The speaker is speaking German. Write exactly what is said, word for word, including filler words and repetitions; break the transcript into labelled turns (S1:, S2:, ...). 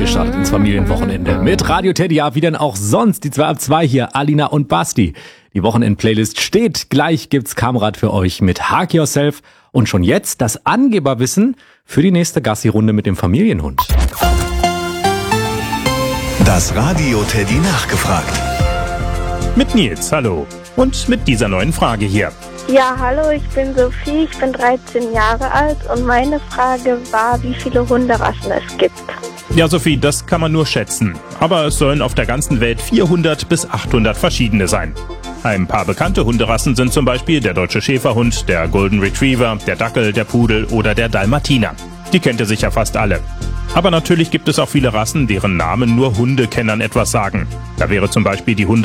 S1: reingestartet ins Familienwochenende. Mit Radio Teddy, ja, wie denn auch sonst. Die zwei ab zwei hier, Alina und Basti. Die Wochenend-Playlist steht. Gleich gibt's Kamerad für euch mit Hug Yourself. Und schon jetzt das Angeberwissen für die nächste Gassi-Runde mit dem Familienhund.
S2: Das Radio Teddy nachgefragt.
S3: Mit Nils, hallo. Und mit dieser neuen Frage hier.
S4: Ja, hallo, ich bin Sophie, ich bin dreizehn Jahre alt und meine Frage war, wie viele Hunderassen es gibt.
S3: Ja, Sophie, das kann man nur schätzen. Aber es sollen auf der ganzen Welt vierhundert bis achthundert verschiedene sein. Ein paar bekannte Hunderassen sind zum Beispiel der deutsche Schäferhund, der Golden Retriever, der Dackel, der Pudel oder der Dalmatiner. Die kennt ihr sicher fast alle. Aber natürlich gibt es auch viele Rassen, deren Namen nur Hundekennern etwas sagen. Da wäre zum Beispiel die Hunde